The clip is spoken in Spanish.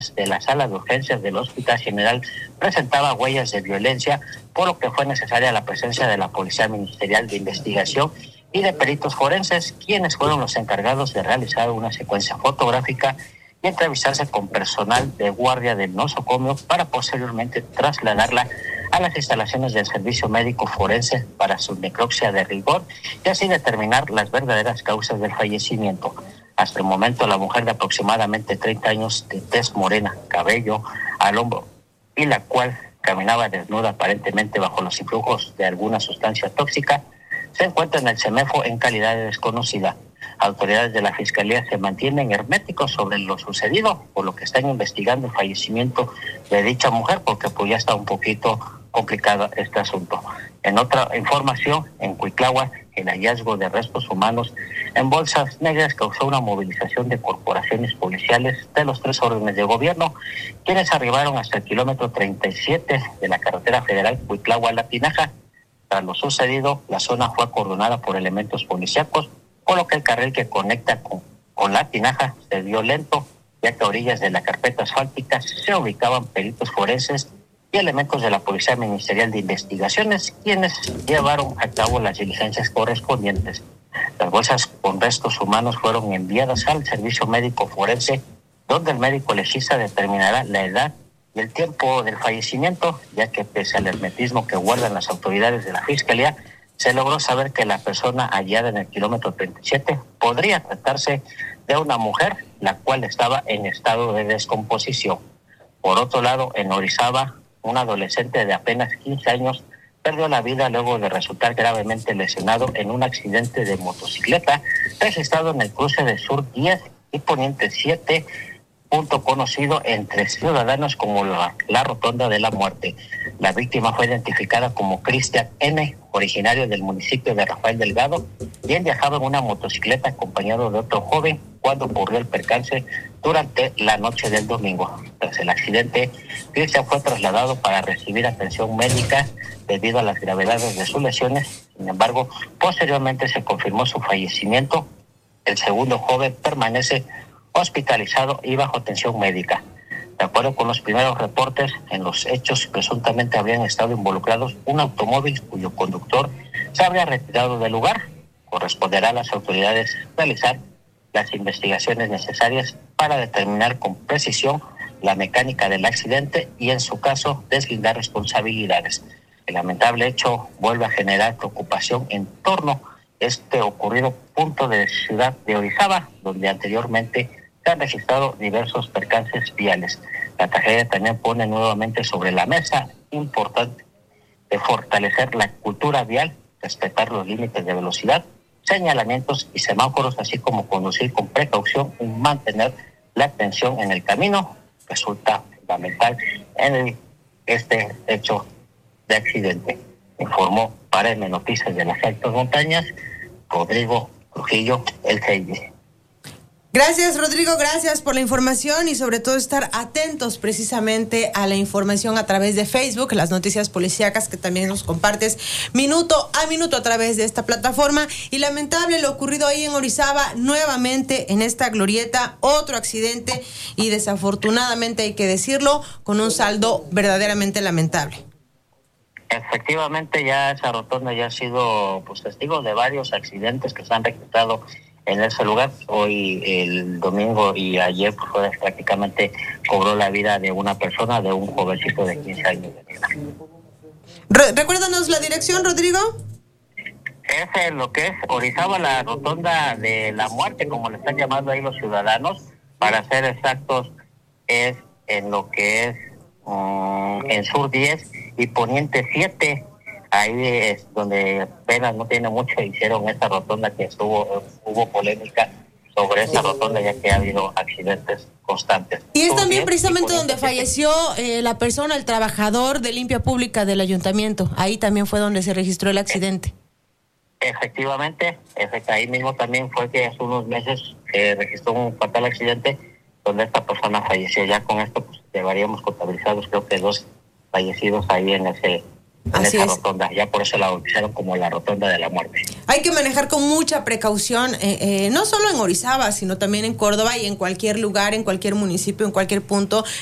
de la sala de urgencias del Hospital General presentaba huellas de violencia, por lo que fue necesaria la presencia de la Policía Ministerial de Investigación y de peritos forenses, quienes fueron los encargados de realizar una secuencia fotográfica y entrevistarse con personal de guardia del nosocomio para posteriormente trasladarla a las instalaciones del Servicio Médico Forense para su necropsia de rigor y así determinar las verdaderas causas del fallecimiento. Hasta el momento, la mujer de aproximadamente 30 años, de tez morena, cabello al hombro, y la cual caminaba desnuda aparentemente bajo los influjos de alguna sustancia tóxica, se encuentra en el CEMEFO en calidad de desconocida. Autoridades de la Fiscalía se mantienen herméticos sobre lo sucedido, por lo que están investigando el fallecimiento de dicha mujer, porque pues ya está un poquito complicado este asunto. En otra información, en Cuitláhuac, el hallazgo de restos humanos en bolsas negras causó una movilización de corporaciones policiales de los 3 órdenes de gobierno, quienes arribaron hasta el kilómetro 37 de la carretera federal Cuitláhuac-La Tinaja. Tras lo sucedido, la zona fue acordonada por elementos policíacos, por lo que el carril que conecta con La Tinaja se vio lento, ya que a orillas de la carpeta asfáltica se ubicaban peritos forenses y elementos de la Policía Ministerial de Investigaciones, quienes llevaron a cabo las diligencias correspondientes. Las bolsas con restos humanos fueron enviadas al Servicio Médico Forense, donde el médico legista determinará la edad y el tiempo del fallecimiento, ya que pese al hermetismo que guardan las autoridades de la Fiscalía, se logró saber que la persona hallada en el kilómetro 37 podría tratarse de una mujer, la cual estaba en estado de descomposición. Por otro lado, en Orizaba, un adolescente de apenas 15 años perdió la vida luego de resultar gravemente lesionado en un accidente de motocicleta registrado en el cruce de Sur 10 y Poniente 7, punto conocido entre ciudadanos como la Rotonda de la Muerte. La víctima fue identificada como Cristian N., originario del municipio de Rafael Delgado, y él viajaba en una motocicleta acompañado de otro joven cuando ocurrió el percance durante la noche del domingo. Tras el accidente, Cristian fue trasladado para recibir atención médica debido a las gravedades de sus lesiones. Sin embargo, posteriormente se confirmó su fallecimiento. El segundo joven permanece hospitalizado y bajo atención médica. De acuerdo con los primeros reportes, en los hechos presuntamente habrían estado involucrados un automóvil cuyo conductor se habría retirado del lugar. Corresponderá a las autoridades realizar las investigaciones necesarias para determinar con precisión la mecánica del accidente y, en su caso, deslindar responsabilidades. El lamentable hecho vuelve a generar preocupación en torno a este ocurrido punto de ciudad de Orizaba, donde anteriormente se han registrado diversos percances viales. La tragedia también pone nuevamente sobre la mesa importante de fortalecer la cultura vial, respetar los límites de velocidad, señalamientos y semáforos, así como conducir con precaución y mantener la atención en el camino. Resulta fundamental en este hecho de accidente. Informó para M Noticias de las Altas Montañas, Rodrigo Trujillo, el CID. Gracias, Rodrigo, gracias por la información y sobre todo estar atentos precisamente a la información a través de Facebook, las noticias policíacas que también nos compartes minuto a través de esta plataforma. Y lamentable lo ocurrido ahí en Orizaba, nuevamente en esta glorieta, otro accidente y desafortunadamente hay que decirlo, con un saldo verdaderamente lamentable. Efectivamente, ya esa rotonda ya ha sido testigo de varios accidentes que se han registrado en ese lugar. Hoy, el domingo y ayer, prácticamente cobró la vida de una persona, de un jovencito de 15 años de edad. Recuérdanos la dirección, Rodrigo. Es en lo que es Orizaba, la Rotonda de la Muerte, como le están llamando ahí los ciudadanos. Para ser exactos, es en lo que es en Sur 10 y Poniente 7. Ahí es donde apenas no tiene mucho, hicieron esta rotonda que hubo polémica sobre esa rotonda, ya que ha habido accidentes constantes. Y es también precisamente donde falleció la persona, el trabajador de limpia pública del ayuntamiento. Ahí también fue donde se registró el accidente. Efectivamente, ahí mismo también fue que hace unos meses registró un fatal accidente donde esta persona falleció. Ya con esto llevaríamos contabilizados creo que 2 fallecidos ahí en en esa rotonda. Ya por eso la bautizaron como la rotonda de la muerte. Hay que manejar con mucha precaución, no solo en Orizaba, sino también en Córdoba y en cualquier lugar, en cualquier municipio, en cualquier punto